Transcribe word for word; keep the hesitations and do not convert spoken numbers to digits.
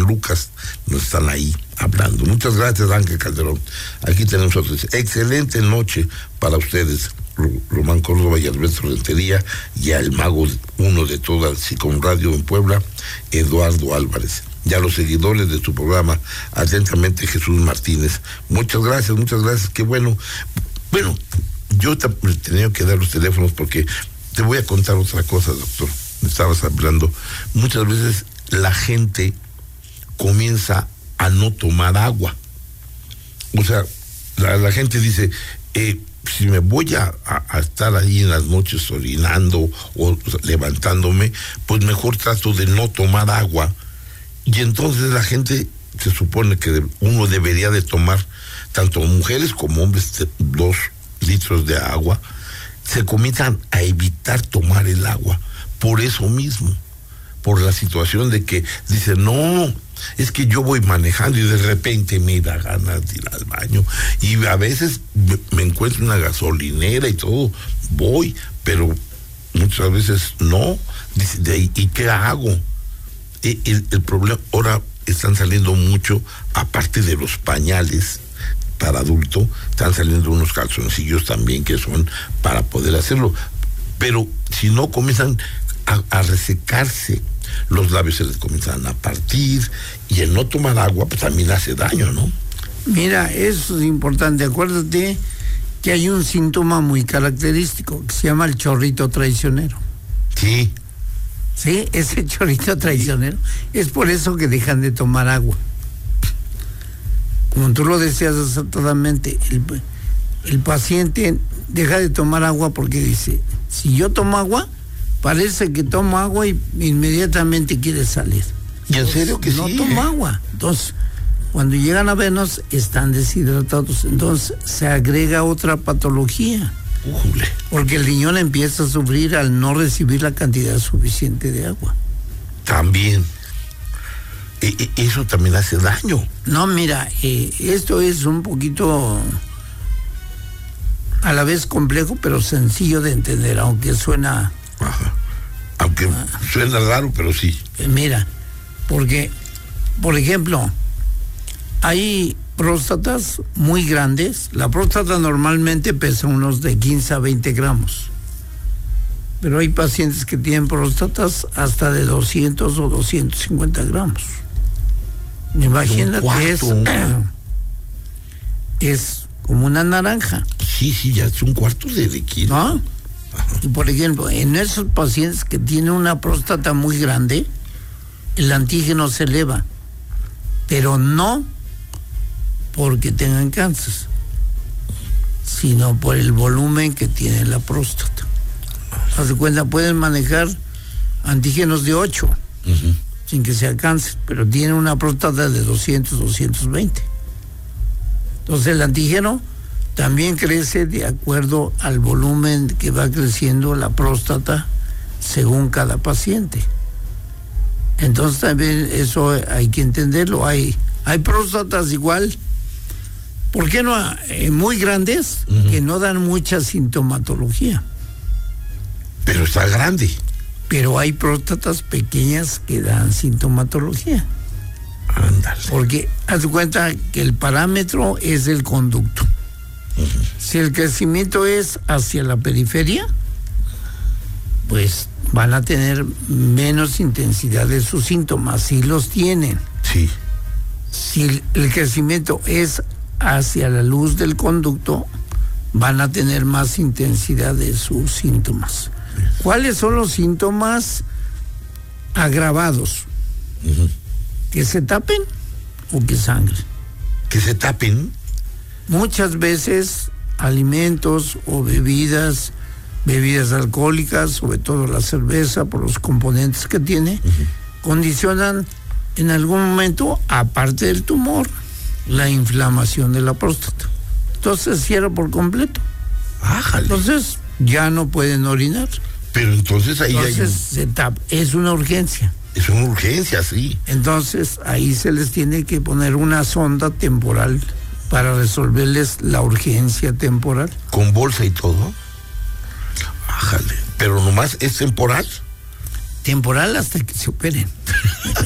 Lucas nos están ahí hablando. Muchas gracias, Ángel Calderón. Aquí tenemos otros. Excelente noche para ustedes, Román Córdoba y Alberto Rentería, y al mago uno de toda Sicom Radio en Puebla, Eduardo Álvarez. Y a los seguidores de tu programa, atentamente, Jesús Martínez. Muchas gracias, muchas gracias. Qué bueno. Bueno, yo te he tenido que dar los teléfonos porque te voy a contar otra cosa, doctor. Me estabas hablando. Muchas veces la gente comienza a no tomar agua. O sea, la, la gente dice, eh, si me voy a, a, a estar ahí en las noches orinando o levantándome, pues mejor trato de no tomar agua. Y entonces la gente se supone que uno debería de tomar, tanto mujeres como hombres, dos litros de agua. Se comienzan a evitar tomar el agua por eso mismo, por la situación de que dicen, no, es que yo voy manejando y de repente me da ganas de ir al baño, y a veces me, me encuentro una gasolinera y todo, voy, pero muchas veces no. Dice, de ahí, ¿y qué hago? El, el, el problema, ahora están saliendo mucho, aparte de los pañales para adulto, están saliendo unos calzoncillos también que son para poder hacerlo, pero si no comienzan a, a resecarse, los labios se les comienzan a partir, y el no tomar agua pues también hace daño, ¿no? Mira, eso es importante. Acuérdate que hay un síntoma muy característico que se llama el chorrito traicionero. Sí. Sí, ese chorrito traicionero. Sí. Es por eso que dejan de tomar agua. Como tú lo decías acertadamente, el, el paciente deja de tomar agua porque dice, si yo tomo agua, parece que tomo agua y inmediatamente quiere salir. ¿Y en serio que no sí? No tomo agua. Entonces, cuando llegan a vernos, están deshidratados. Entonces, se agrega otra patología. Ujule. Porque el riñón empieza a sufrir al no recibir la cantidad suficiente de agua. También. E, e, eso también hace daño. No, mira, eh, esto es un poquito a la vez complejo, pero sencillo de entender, aunque suena... Ajá. Aunque ah, suena raro, pero sí. Eh, mira, porque, por ejemplo, hay próstatas muy grandes. La próstata normalmente pesa unos de quince a veinte gramos. Pero hay pacientes que tienen próstatas hasta de doscientos o doscientos cincuenta gramos. Imagínate, es, es como una naranja. Sí, sí, ya es un cuarto de, de kilo. ¿No? Y por ejemplo, en esos pacientes que tienen una próstata muy grande, el antígeno se eleva, pero no porque tengan cáncer, sino por el volumen que tiene la próstata. Haz de cuenta, pueden manejar antígenos de ocho, uh-huh, sin que sea cáncer, pero tienen una próstata de doscientos, doscientos veinte. Entonces el antígeno también crece de acuerdo al volumen que va creciendo la próstata según cada paciente. Entonces también eso hay que entenderlo. Hay, hay próstatas igual, ¿por qué no? Eh, muy grandes, uh-huh, que no dan mucha sintomatología. Pero está grande. Pero hay próstatas pequeñas que dan sintomatología. Ándale. Porque haz de cuenta que el parámetro es el conducto. Uh-huh. Si el crecimiento es hacia la periferia, pues van a tener menos intensidad de sus síntomas, si los tienen. Sí. Si el, el crecimiento es hacia la luz del conducto, van a tener más intensidad de sus síntomas. ¿Cuáles son los síntomas agravados? Uh-huh. ¿Que se tapen o que sangre? ¿Que se tapen? Muchas veces alimentos o bebidas, bebidas alcohólicas, sobre todo la cerveza por los componentes que tiene, uh-huh, condicionan en algún momento, aparte del tumor, la inflamación de la próstata. Entonces cierra por completo. Ájale. Entonces ya no pueden orinar. Pero entonces ahí entonces hay... se tapa. Es una urgencia. Es una urgencia, sí. Entonces ahí se les tiene que poner una sonda temporal para resolverles la urgencia temporal. ¿Con bolsa y todo? Ájale. Pero nomás es temporal. Temporal hasta que se operen.